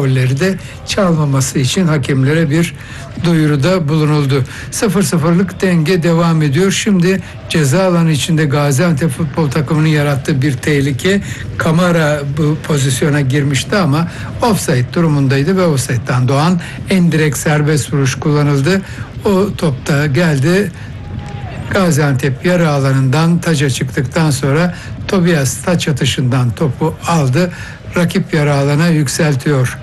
faulleri de çalmaması için hakemlere bir duyuruda bulunuldu. 0-0'lık denge devam ediyor. Şimdi ceza alanı içinde Gaziantep futbol takımının yarattığı bir tehlike. Kamara bu pozisyona girmişti ama offside durumundaydı ve offside'dan doğan endirekt serbest vuruş kullanıldı. O topta geldi. Gaziantep yarı alanından taca çıktıktan sonra Tobias taç atışından topu aldı. Rakip yarı alana yükseltiyor.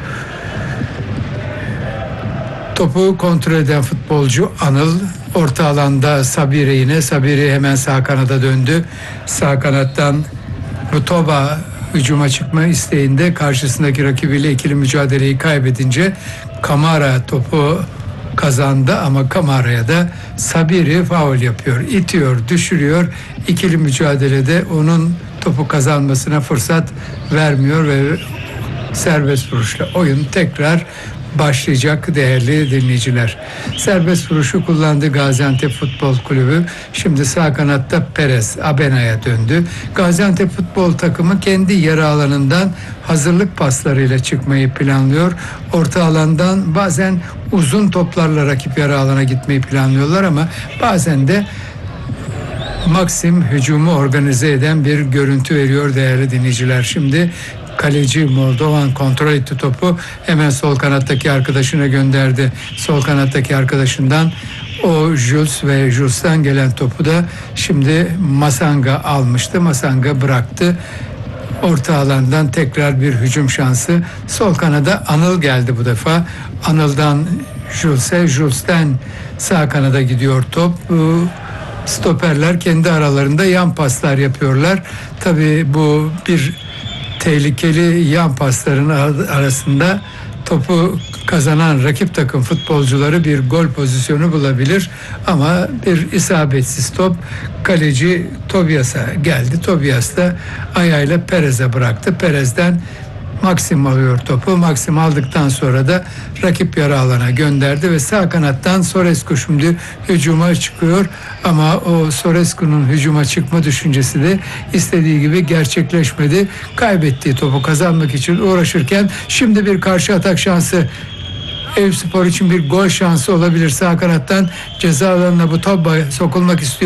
Topu kontrol eden futbolcu Anıl. Orta alanda Sabire yine. Sabire hemen sağ kanada döndü. Sağ kanattan Rutoba hücuma çıkma isteğinde karşısındaki rakibiyle ikili mücadeleyi kaybedince Kamara topu kazandı ama Kamara'ya da Sabiri faul yapıyor. İtiyor, düşürüyor. İkili mücadelede onun topu kazanmasına fırsat vermiyor ve serbest vuruşla oyun tekrar başlayacak değerli dinleyiciler. Serbest vuruşu kullandı Gaziantep Futbol Kulübü. Şimdi sağ kanatta Perez Abena'ya döndü. Gaziantep futbol takımı kendi yarı alanından hazırlık paslarıyla çıkmayı planlıyor. Orta alandan bazen uzun toplarla rakip yarı alana gitmeyi planlıyorlar ama bazen de Maxim hücumu organize eden bir görüntü veriyor değerli dinleyiciler. Şimdi kaleci Moldovan kontrol etti topu. Hemen sol kanattaki arkadaşına gönderdi. Sol kanattaki arkadaşından o Jules ve Jules'tan gelen topu da şimdi Masanga almıştı. Masanga bıraktı. Orta alandan tekrar bir hücum şansı. Sol kanada Anıl geldi bu defa. Anıl'dan Jules'e, Jules'ten sağ kanada gidiyor top. Stoperler kendi aralarında yan paslar yapıyorlar. Tabii bu bir tehlikeli yan pasların arasında topu kazanan rakip takım futbolcuları bir gol pozisyonu bulabilir. Ama bir isabetsiz top kaleci Tobias'a geldi. Tobias da ayağıyla Perez'e bıraktı. Perez'den Maxim alıyor topu. Maxim aldıktan sonra da rakip yarı alana gönderdi ve sağ kanattan Sorescu şimdi hücuma çıkıyor. Ama o Sorescu'nun hücuma çıkma düşüncesi de istediği gibi gerçekleşmedi. Kaybettiği topu kazanmak için uğraşırken şimdi bir karşı atak şansı. Eyüpspor için bir gol şansı olabilir. Sağ kanattan ceza alanına bu top sokulmak istiyor.